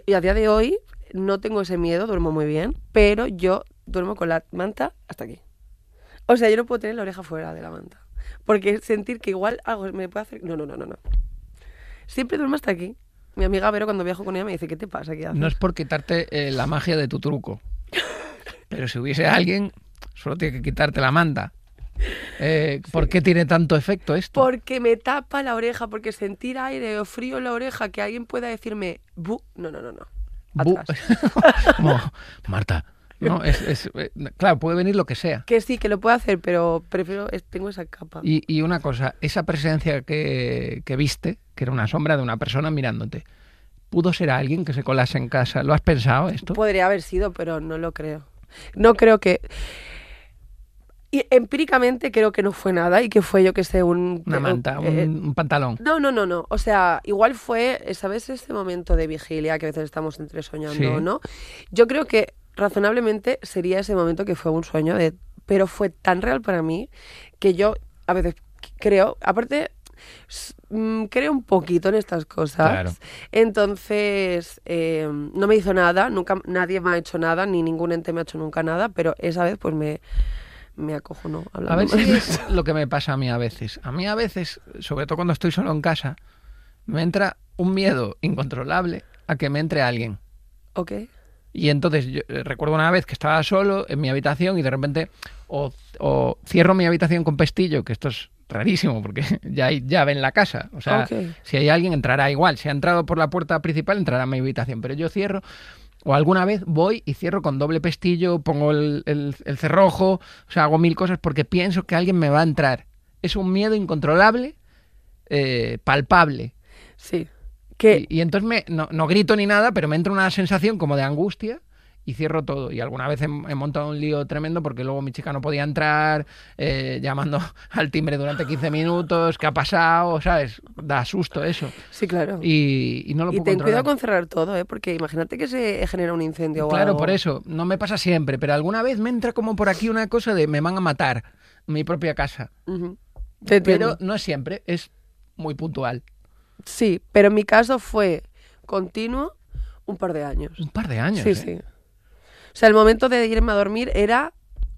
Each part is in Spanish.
Y a día de hoy no tengo ese miedo, duermo muy bien, pero yo duermo con la manta hasta aquí. O sea, yo no puedo tener la oreja fuera de la manta. Porque sentir que igual algo me puede hacer... No. Siempre duermo hasta aquí. Mi amiga Vero, cuando viajo con ella, me dice, ¿qué te pasa? ¿Qué haces? No es por quitarte la magia de tu truco. Pero si hubiese alguien, solo tiene que quitarte la manta. ¿Por qué tiene tanto efecto esto? Porque me tapa la oreja, porque sentir aire o frío en la oreja, que alguien pueda decirme, ¡bu! No. Atrás. Como, Marta... No, claro, puede venir lo que sea. Que sí, que lo puedo hacer, pero prefiero, tengo esa capa. Y una cosa, esa presencia que viste, que era una sombra de una persona mirándote, ¿pudo ser alguien que se colase en casa? ¿Lo has pensado esto? Podría haber sido, pero no lo creo. No creo que... Y empíricamente creo que no fue nada y que fue, yo que sé, una manta, un pantalón. No. O sea, igual fue, ¿sabes? Ese momento de vigilia que a veces estamos entre soñando, Sí. ¿no? Yo creo que razonablemente sería ese momento que fue un sueño, pero fue tan real para mí que yo a veces creo, aparte creo un poquito en estas cosas. Claro. Entonces no me hizo nada, nunca nadie me ha hecho nada, ni ningún ente me ha hecho nunca nada, pero esa vez pues me acojonó. A ver si es lo que me pasa a mí a veces. A mí a veces, sobre todo cuando estoy solo en casa, me entra un miedo incontrolable a que me entre alguien. Ok. Y entonces yo recuerdo una vez que estaba solo en mi habitación y de repente o cierro mi habitación con pestillo, que esto es rarísimo porque ya hay llave en la casa. O sea, si hay alguien entrará igual. Si ha entrado por la puerta principal entrará a mi habitación. Pero yo cierro, o alguna vez voy y cierro con doble pestillo, pongo el cerrojo, o sea, hago mil cosas porque pienso que alguien me va a entrar. Es un miedo incontrolable, palpable. Sí. Y entonces no grito ni nada, pero me entra una sensación como de angustia y cierro todo. Y alguna vez he montado un lío tremendo porque luego mi chica no podía entrar, llamando al timbre durante 15 minutos, ¿qué ha pasado? ¿Sabes? Da susto eso. Sí, claro. Y no lo puedo Y ten controlar. cuidado con cerrar todo, porque imagínate que se genera un incendio o algo. Claro, por eso. No me pasa siempre, pero alguna vez me entra como por aquí una cosa de me van a matar en mi propia casa. Uh-huh. Te entiendo. Pero no es siempre, es muy puntual. Sí, pero en mi caso fue continuo un par de años. Un par de años, Sí, sí. O sea, el momento de irme a dormir era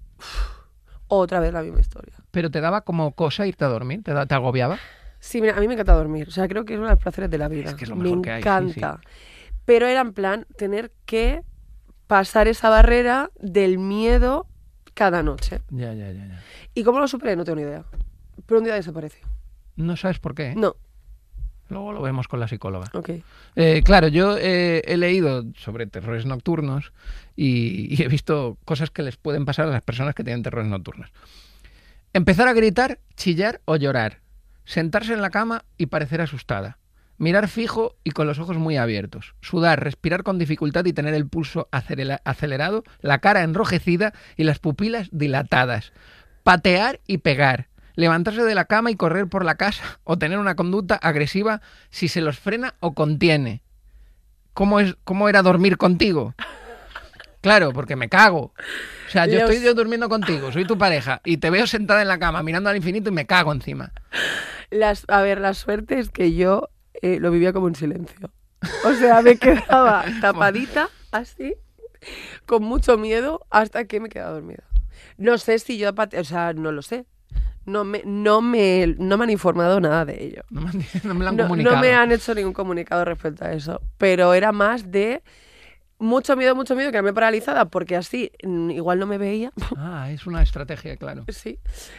otra vez la misma historia. ¿Pero te daba como cosa irte a dormir? ¿Te agobiaba? Sí, mira, a mí me encanta dormir. O sea, creo que es uno de los placeres de la vida. Es que es lo mejor que hay. Me encanta. Sí. Pero era en plan tener que pasar esa barrera del miedo cada noche. Ya. ¿Y cómo lo superé? No tengo ni idea. Pero un día desapareció. ¿No sabes por qué? No. Luego lo vemos con la psicóloga. Okay. Claro, yo he leído sobre terrores nocturnos y he visto cosas que les pueden pasar a las personas que tienen terrores nocturnos. Empezar a gritar, chillar o llorar. Sentarse en la cama y parecer asustada. Mirar fijo y con los ojos muy abiertos. Sudar, respirar con dificultad y tener el pulso acelerado, la cara enrojecida y las pupilas dilatadas. Patear y pegar. Levantarse de la cama y correr por la casa o tener una conducta agresiva si se los frena o contiene. ¿Cómo era dormir contigo? Claro, porque me cago. O sea, yo estoy durmiendo contigo, soy tu pareja y te veo sentada en la cama mirando al infinito y me cago encima. La suerte es que yo lo vivía como en silencio. O sea, me quedaba tapadita así, con mucho miedo, hasta que me quedaba dormida. No sé si yo... O sea, no lo sé. No me han informado nada de ello. No me lo han comunicado. No me han hecho ningún comunicado respecto a eso. Pero era más de mucho miedo, quedarme paralizada, porque así igual no me veía. Es una estrategia, claro. Sí.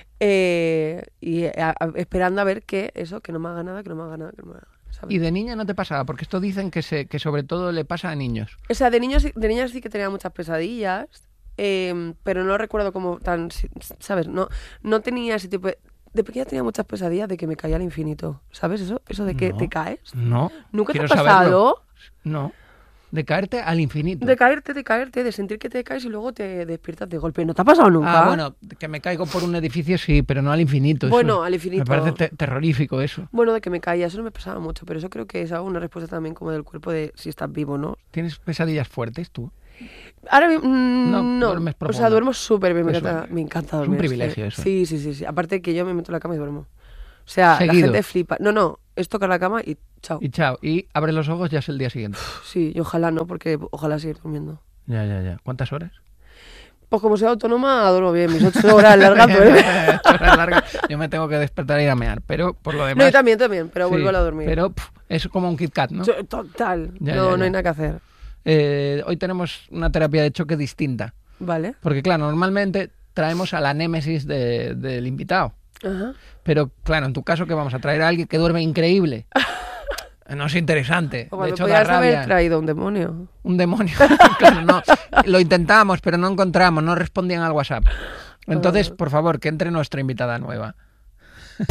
Y esperando a ver que no me haga nada, ¿sabes? ¿Y de niña no te pasaba? Porque esto dicen que sobre todo le pasa a niños. O sea, de niña sí que tenía muchas pesadillas. Pero no recuerdo como tan, ¿sabes? No tenía ese tipo de pequeña tenía muchas pesadillas de que me caía al infinito, ¿sabes? Eso de que te caes. No. ¿Nunca te ha pasado? No. De caerte al infinito. De caerte, de sentir que te caes y luego te despiertas de golpe. ¿No te ha pasado nunca? Bueno, que me caigo por un edificio sí, pero no al infinito. Bueno, al infinito. Me parece terrorífico eso. Bueno, de que me caía, eso no me pasaba mucho, pero eso creo que es una respuesta también como del cuerpo de si estás vivo, ¿no? ¿Tienes pesadillas fuertes tú? Ahora no. Duermes profundo. O sea, duermo súper bien, me encanta dormir. Es un privilegio eso. Sí. Aparte que yo me meto en la cama y duermo. O sea, ¿Seguido? La gente flipa. No, es tocar la cama y chao. Y chao. Y abre los ojos, ya es el día siguiente. Sí, y ojalá no, porque ojalá seguir durmiendo. Ya. ¿Cuántas horas? Pues como soy autónoma, duermo bien, mis 8 horas largas. 8 horas largas. Yo me tengo que despertar y ir a mear, pero por lo demás... No, yo también, pero sí, vuelvo a dormir. Pero es como un Kit Kat, ¿no? Total, Ya. no hay nada que hacer. Hoy tenemos una terapia de choque distinta. Vale. Porque, claro, normalmente traemos a la némesis del invitado. Ajá. Pero, claro, en tu caso, que vamos a traer a alguien que duerme increíble. No es interesante. O De hecho, da podrías rabia. haber traído un demonio. Un demonio. Claro, no. Lo intentamos, pero no encontramos, no respondían al WhatsApp. Entonces, por favor, que entre nuestra invitada nueva.